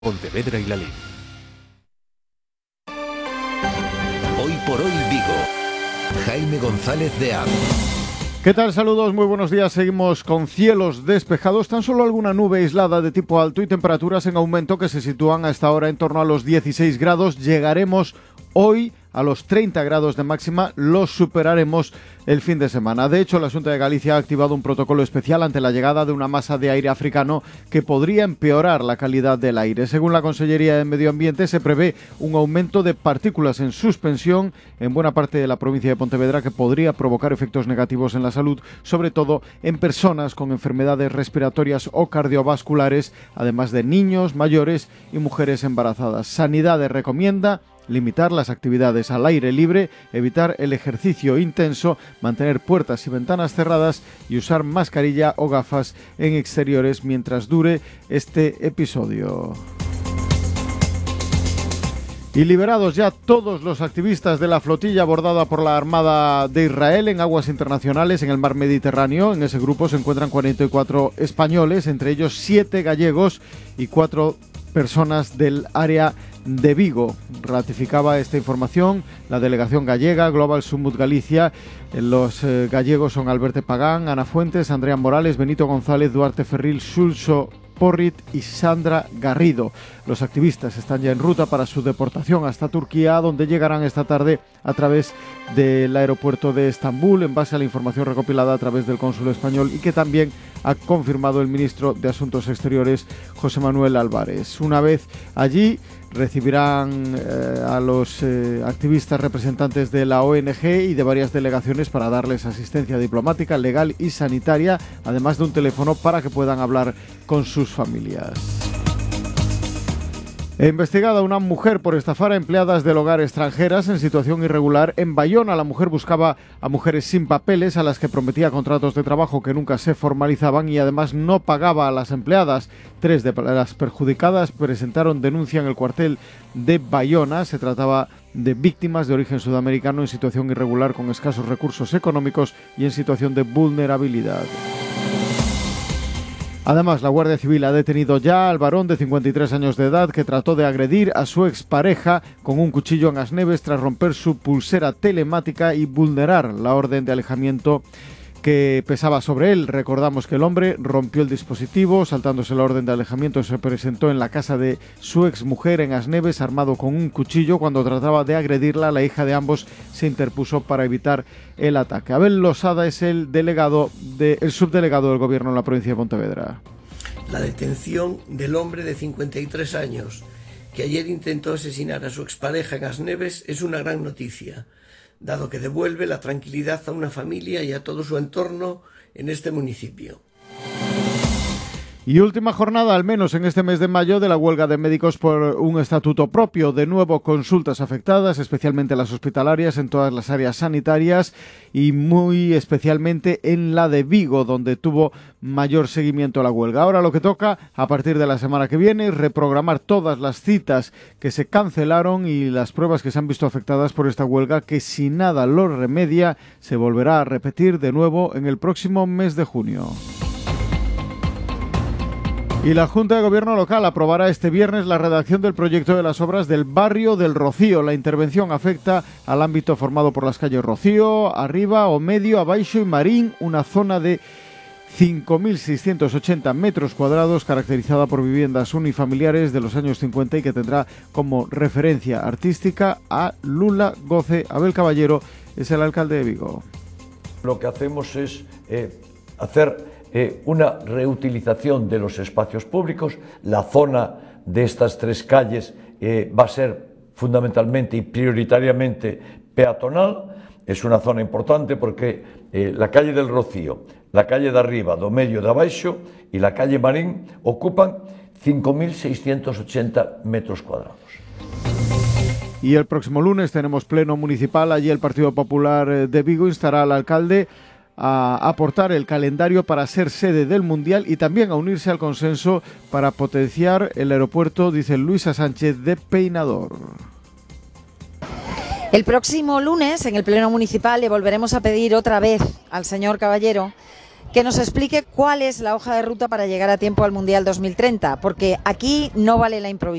Pontevedra y Lalín. Hoy por hoy Vigo. Jaime González de Aro. ¿Qué tal? Saludos, muy buenos días. Seguimos con cielos despejados, tan solo alguna nube aislada de tipo alto y temperaturas en aumento que se sitúan a esta hora en torno a los 16 grados. Llegaremos hoy a los 30 grados de máxima, los superaremos el fin de semana. De hecho, la Xunta de Galicia ha activado un protocolo especial ante la llegada de una masa de aire africano que podría empeorar la calidad del aire. Según la Consellería de Medio Ambiente, se prevé un aumento de partículas en suspensión en buena parte de la provincia de Pontevedra que podría provocar efectos negativos en la salud, sobre todo en personas con enfermedades respiratorias o cardiovasculares, además de niños, mayores y mujeres embarazadas. Sanidade recomienda limitar las actividades al aire libre, evitar el ejercicio intenso, mantener puertas y ventanas cerradas y usar mascarilla o gafas en exteriores mientras dure este episodio. Y liberados ya todos los activistas de la flotilla abordada por la Armada de Israel en aguas internacionales en el mar Mediterráneo. En ese grupo se encuentran 44 españoles, entre ellos 7 gallegos y 4 personas del área de Vigo. Ratificaba esta información la delegación gallega Global Summit Galicia. Los gallegos son Alberto Pagán, Ana Fuentes, Andrea Morales, Benito González, Duarte Ferril, Xulso Porrit y Sandra Garrido. Los activistas están ya en ruta para su deportación hasta Turquía, donde llegarán esta tarde a través del aeropuerto de Estambul, en base a la información recopilada a través del cónsul español y que también ha confirmado el ministro de Asuntos Exteriores, José Manuel Álvarez. Una vez allí, recibirán a los activistas representantes de la ONG y de varias delegaciones para darles asistencia diplomática, legal y sanitaria, además de un teléfono para que puedan hablar con sus familias. Investigada una mujer por estafar a empleadas del hogar extranjeras en situación irregular en Bayona. La mujer buscaba a mujeres sin papeles a las que prometía contratos de trabajo que nunca se formalizaban y además no pagaba a las empleadas. 3 de las perjudicadas presentaron denuncia en el cuartel de Bayona. Se trataba de víctimas de origen sudamericano en situación irregular con escasos recursos económicos y en situación de vulnerabilidad. Además, la Guardia Civil ha detenido ya al varón de 53 años de edad que trató de agredir a su expareja con un cuchillo en Asneves tras romper su pulsera telemática y vulnerar la orden de alejamiento que pesaba sobre él. Recordamos que el hombre rompió el dispositivo, saltándose la orden de alejamiento. Se presentó en la casa de su exmujer en Asneves armado con un cuchillo. Cuando trataba de agredirla, la hija de ambos se interpuso para evitar el ataque. Abel Losada es el subdelegado del Gobierno en la provincia de Pontevedra. La detención del hombre de 53 años que ayer intentó asesinar a su expareja en Asneves es una gran noticia, dado que devuelve la tranquilidad a una familia y a todo su entorno en este municipio. Y última jornada, al menos en este mes de mayo, de la huelga de médicos por un estatuto propio. De nuevo, consultas afectadas, especialmente las hospitalarias, en todas las áreas sanitarias y muy especialmente en la de Vigo, donde tuvo mayor seguimiento a la huelga. Ahora lo que toca, a partir de la semana que viene, es reprogramar todas las citas que se cancelaron y las pruebas que se han visto afectadas por esta huelga, que si nada lo remedia, se volverá a repetir de nuevo en el próximo mes de junio. Y la Junta de Gobierno local aprobará este viernes la redacción del proyecto de las obras del barrio del Rocío. La intervención afecta al ámbito formado por las calles Rocío, Arriba, O Medio, Abaixo y Marín, una zona de 5.680 metros cuadrados caracterizada por viviendas unifamiliares de los años 50 y que tendrá como referencia artística a Lula Goce. Abel Caballero es el alcalde de Vigo. Lo que hacemos es hacer una reutilización de los espacios públicos. La zona de estas 3 calles va a ser fundamentalmente y prioritariamente peatonal. Es una zona importante porque la calle del Rocío, la calle de Arriba, do Medio, de Abaixo y la calle Marín ocupan 5.680 metros cuadrados. Y el próximo lunes tenemos pleno municipal. Allí el Partido Popular de Vigo instará al alcalde a aportar el calendario para ser sede del Mundial y también a unirse al consenso para potenciar el aeropuerto, dice Luisa Sánchez, de Peinador. El próximo lunes, en el Pleno Municipal, le volveremos a pedir otra vez al señor Caballero que nos explique cuál es la hoja de ruta para llegar a tiempo al Mundial 2030, porque aquí no vale la improvisación.